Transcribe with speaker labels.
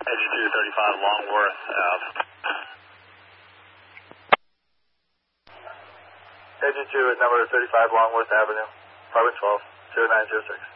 Speaker 1: AG235 Longworth Ave.
Speaker 2: AG2 at number 35 Longworth Avenue, apartment 12, 0906.